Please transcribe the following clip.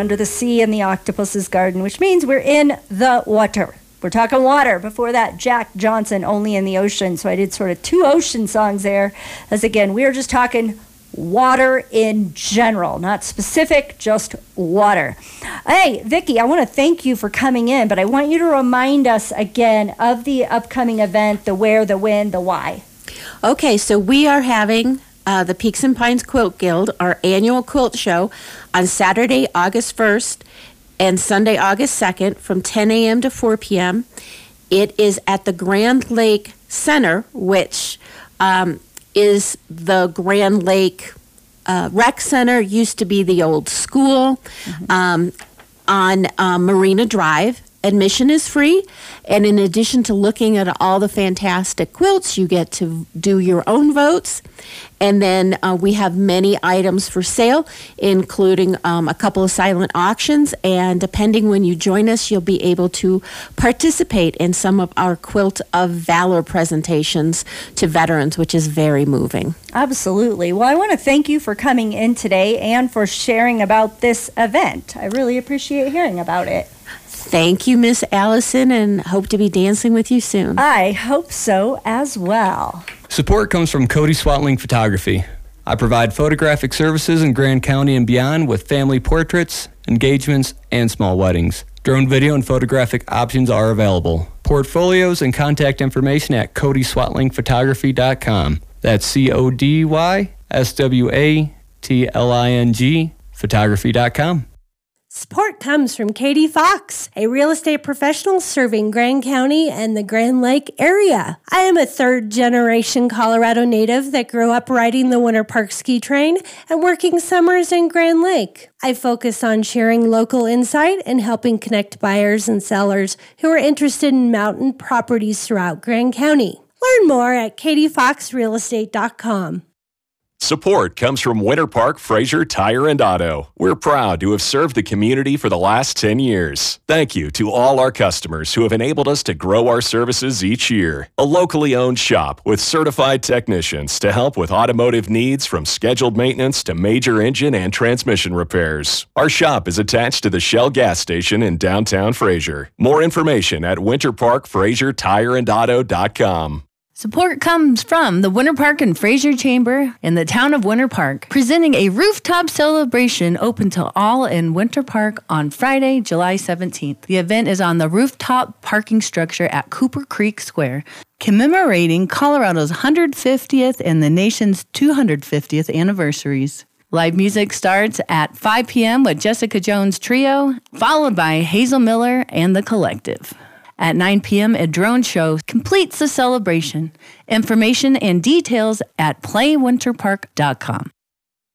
under the sea in the octopus's garden, which means we're in the water. We're talking water. Before that, Jack Johnson, Only in the Ocean. So I did sort of 2 ocean songs there. As again, we are just talking water in general, not specific, just water. Hey, Vicki, I want to thank you for coming in, but I want you to remind us again of the upcoming event, the where, the when, the why. Okay, so we are having the Peaks and Pines Quilt Guild, our annual quilt show, on Saturday, August 1st and Sunday, August 2nd from 10 a.m. to 4 p.m. It is at the Grand Lake Center, which is the Grand Lake Rec Center, used to be the old school, on Marina Drive. Admission is free, and in addition to looking at all the fantastic quilts, you get to do your own votes. And then we have many items for sale, including a couple of silent auctions, and depending when you join us, you'll be able to participate in some of our Quilt of Valor presentations to veterans, which is very moving. Absolutely. Well, I want to thank you for coming in today and for sharing about this event. I really appreciate hearing about it. Thank you, Miss Allison, and hope to be dancing with you soon. I hope so as well. Support comes from Cody Swatling Photography. I provide photographic services in Grand County and beyond with family portraits, engagements, and small weddings. Drone video and photographic options are available. Portfolios and contact information at CodySwatlingPhotography.com. That's CodySwatling photography.com. Support comes from Katie Fox, a real estate professional serving Grand County and the Grand Lake area. I am a third-generation Colorado native that grew up riding the Winter Park ski train and working summers in Grand Lake. I focus on sharing local insight and helping connect buyers and sellers who are interested in mountain properties throughout Grand County. Learn more at katiefoxrealestate.com. Support comes from Winter Park Fraser Tire and Auto. We're proud to have served the community for the last 10 years. Thank you to all our customers who have enabled us to grow our services each year. A locally owned shop with certified technicians to help with automotive needs from scheduled maintenance to major engine and transmission repairs. Our shop is attached to the Shell gas station in downtown Fraser. More information at winterparkfrasertireandauto.com. Support comes from the Winter Park and Fraser Chamber in the town of Winter Park, presenting a rooftop celebration open to all in Winter Park on Friday, July 17th. The event is on the rooftop parking structure at Cooper Creek Square, commemorating Colorado's 150th and the nation's 250th anniversaries. Live music starts at 5 p.m. with Jessica Jones Trio, followed by Hazel Miller and The Collective. At 9 p.m., a drone show completes the celebration. Information and details at playwinterpark.com.